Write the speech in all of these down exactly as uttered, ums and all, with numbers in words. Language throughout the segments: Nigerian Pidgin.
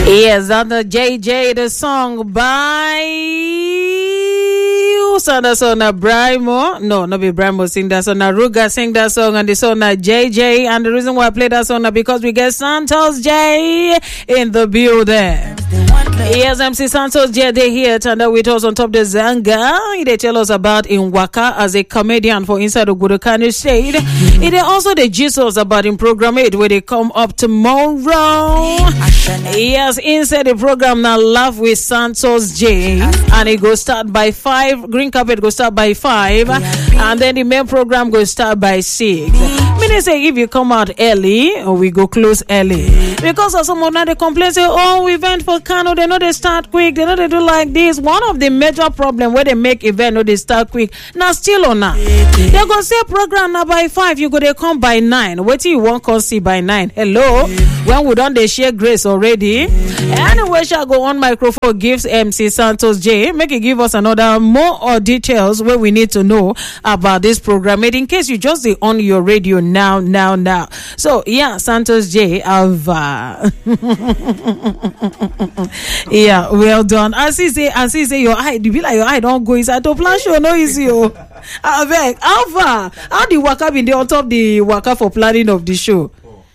Yes, on the J J, the song by who's on that song? Brimo? No, not be Brimo sing that song. Ruga sing that song, and the song J J. And the reason why I play that song is because we get Santos J in the building. Yes, M C Santos J, they here turned up with us on top the Zanga. They tell us about in Waka as a comedian for inside of Gudukani State. It also the Jesus about in program eight where they come up tomorrow. Yes, inside the program now, Laugh with Santos J, and it go start by five. Green carpet go start by five, and then the main program go start by six. Meaning say if you come out early, or we go close early, because of some of them they complain say, oh, we went for Kano, they know they start quick, they know they do like this. One of the major problem where they make event, know they start quick. Now still or not, they go say program now by five, you go they come by nine. What you want come see by nine? Hello, when we done they share grace already. Anyway, shall go on microphone gives M C Santos J. Make it give us another more or details where we need to know about this program. In case you just the on your radio now, now, now. So yeah, Santos J. I've uh... yeah, well done. As he say, as he say, your eye, do be like your eye don't go inside to plan show. No, easy. Oh, I beg. How far? How the waka been there on top the waka for planning of the show?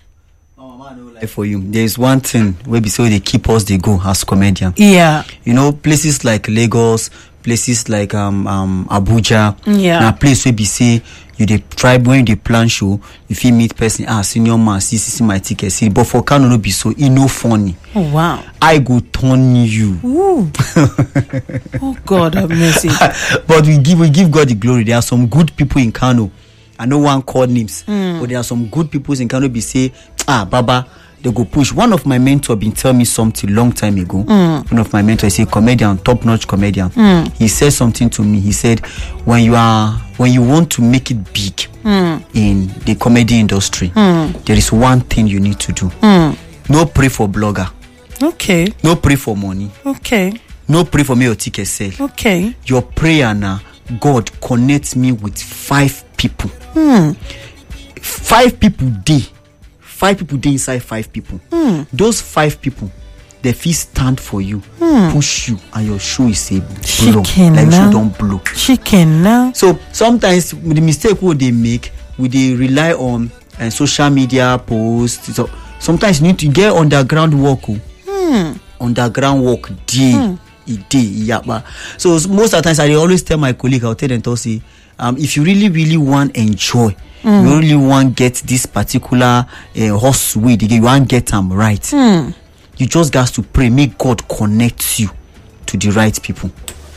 For you, there is one thing where be so they keep us they go as comedian. Yeah, you know, places like Lagos, places like um um Abuja. Yeah, now place where be say you they try when they plan show, if you meet person ah senior man see see my ticket see, but for Kano no be so it no funny. Oh wow, I go turn you. Ooh. Oh God have mercy. But we give we give God the glory. There are some good people in Kano. I know one call names, mm. but there are some good people in Kano be say ah Baba. They go push. One of my mentors been tell me something long time ago. Mm. One of my mentors, is a comedian, top-notch comedian. Mm. He said something to me. He said, when you are, when you want to make it big mm. in the comedy industry, mm. there is one thing you need to do. Mm. No pray for blogger. Okay. No pray for money. Okay. No pray for me your ticket sale. Okay. Your prayer now, God connects me with five people. Mm. Five people day. Five people dey inside five people. Mm. Those five people, they feel stand for you, mm. push you, and your show is a blow. Chicken like now. you don't blow. Chicken now. So sometimes with the mistake what they make, we they rely on uh, social media posts. So sometimes you need to get underground work. Mm. Underground work day, mm. a day, yeah. But so most of the times I always tell my colleague, I'll tell them to say, um, if you really, really want enjoy. Mm. You really want get this particular uh, horse way. You want get them right. Mm. You just got to pray. Make God connect you to the right people.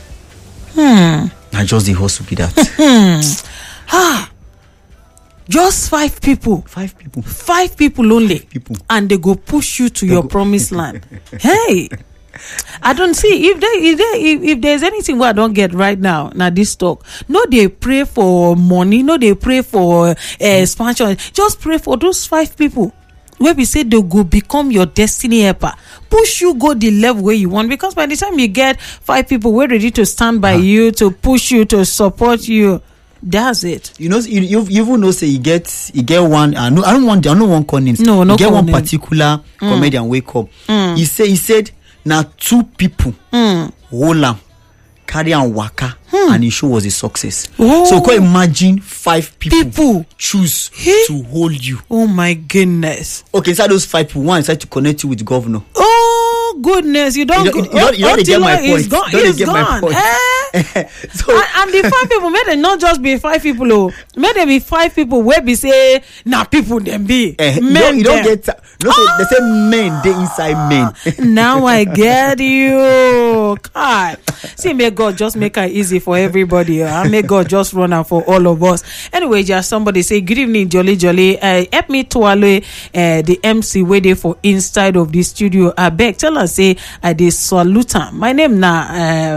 Hmm. I just the horse will be that. Hmm. Ah. Just five people. Five people. Five people only. Five people. And they go push you to they your go- promised land. Hey. I don't see if there if there if, if there's anything where I don't get right now. Now this talk, no, they pray for money, no, they pray for uh, expansion. Just pray for those five people where we say they go become your destiny helper, push you go the level where you want. Because by the time you get five people, we're ready to stand by uh-huh. you, to push you, to support you. That's it. You know, you you, you even know say you get you get one. I know I don't want I don't want call names. No, no. You get one name. particular mm. comedian wake up. Mm. He say he said. Now two people mm. hold am, carry and waka, hmm. and the show was a success. Oh. So can imagine five people, people. choose hey? to hold you. Oh my goodness. Okay, inside those five people, one decide to connect you with the governor. Oh goodness, you don't you go. don't, you don't, you don't oh, get my point. It's gone. You don't It's get gone. my point. Eh? so, and, and the five people, may they not just be five people, oh, may they be five people where we say, nah, people them be. eh, men you don't, you don't them. get. You know, oh. They say men, they inside men. Now I get you. God. See, may God just make it easy for everybody. Uh, may God just run out for all of us. Anyway, just somebody say, good evening, Jolly Jolly. Uh, help me to allow uh, the M C waiting for inside of the studio. I beg, tell us, say, I did salute. My name now, uh,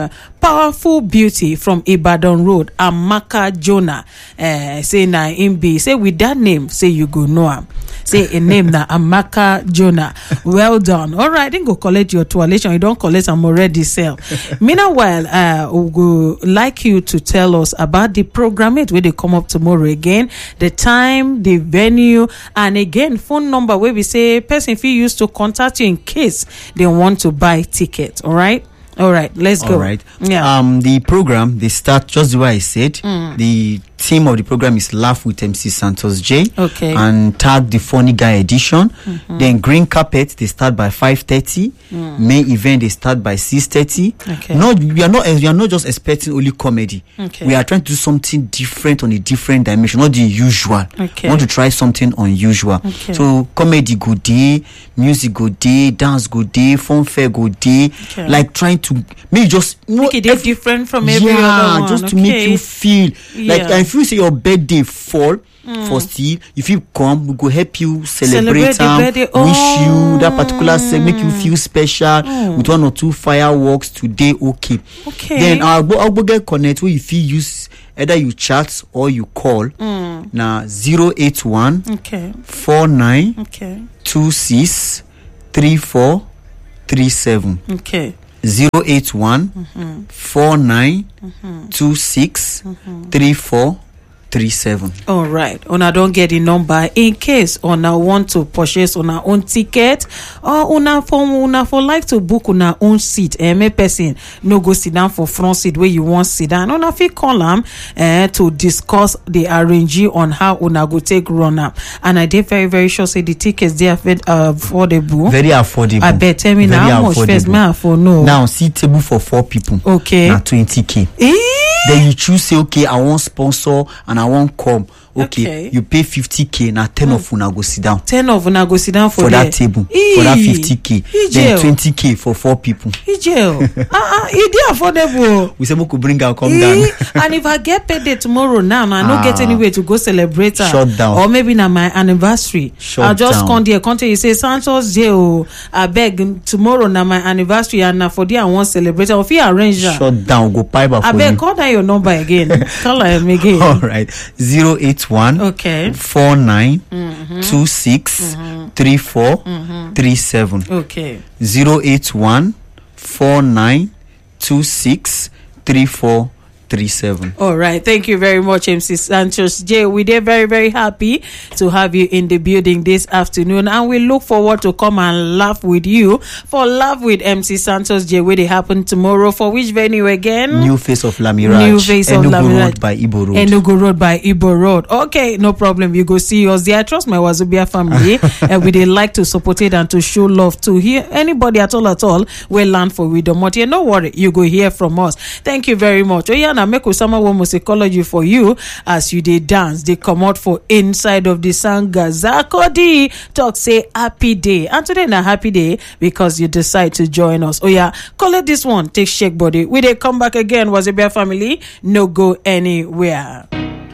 powerful beauty from Ibadan Road, Amaka Jonah. Uh, say na him be. Say with that name, say you go know him. Say a name na Amaka Jonah. Well done. All right, then go collect your toilation. You don't collect some already sell. Meanwhile, uh, we go like you to tell us about the program it where they come up tomorrow again, the time, the venue, and again phone number where we say person if you used to contact you in case they want to buy tickets. All right. All right, let's go. All right. Yeah. Um, the program they start just the way I said. Mm. The theme of the program is Laugh with M C Santos J. Okay. And Tag the Funny Guy edition. Mm-hmm. Then Green Carpet they start by five thirty. Mm. Main event they start by six thirty. Okay. No, we are not we are not just expecting only comedy. Okay. We are trying to do something different on a different dimension, not the usual. Okay. We want to try something unusual. Okay. So comedy good day, music good day, dance good day, fun fair good day. Okay. Like trying to maybe just you know, Make it ev- different from every yeah, other one. just to Okay. make you feel like Yeah. if you say your birthday fall mm. for still, if you come, we go help you celebrate, Celebrate the am, birthday. wish Oh. you that particular set, make you feel special Mm. with one or two fireworks today. Okay. Okay. Then our I'll go get connect where if you use either you chat or you call Mm. now zero eight one Okay. four nine Okay. two six three four three seven. Okay. zero eight one four nine two six three four three seven. All right. Una don't get the number in case una want to purchase una own ticket or una for una for like to book una own seat. Eh, me person no go sit down for front seat where you want sit down. Una fit call am eh, to discuss the arranging on how una go take run up. And I did very very sure say the tickets they are uh, affordable. Very affordable. I bet tell me Very now how much affordable. first me for no. Now see table for four people. Okay. Now twenty k. Eh? Then you choose say okay I want sponsor and I want come. Okay, Okay. you pay fifty k. Now ten of una go sit down ten of una go sit down for, for there. that table Eee. for that fifty k. Eee, Then jail. twenty k for four people. Ijel. Ah ah, it dey affordable. We say we could bring our come Eh, down. and if I get paid day tomorrow now, now I no Ah. get anywhere to go celebrate her. Shut down. Or maybe na my anniversary. Shut I'll just down. come there, come tell you say Santos J o. I beg tomorrow na my anniversary and na for there I want celebrate. Or if you arrange that. Shut down. Go pipe up I for beg you. call down your number again. Call him again. All right, zero eight one Okay. four nine two six three four three seven. Okay. Zero eight one four nine two six three four three seven. All right. Thank you very much, M C Santos J. We are very, very happy to have you in the building this afternoon. And we look forward to come and laugh with you for Laugh with M C Santos J. Where they happen tomorrow. For which venue again? New Face of Lamiraj. New Face of Enugu Lamiraj. Road by Ibo Road. Enugu Road by Ibo Road. Okay, no problem. You go see us there. I trust my Wazobia family. And we they like to support it and to show love to hear anybody at all at all. We land for Widow Motie. No worry, you go hear from us. Thank you very much. Oh yeah, now make Osama one musicology for you as you they dance. They come out for inside of the sanga. Zakodi talk say happy day. And today na happy day because you decide to join us. Oh yeah, collect this one. Take shake body. We they come back again. Wazobia family. No go anywhere.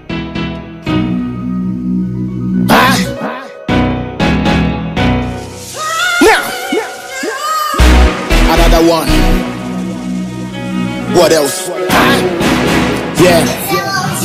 Another one. What else? Yeah.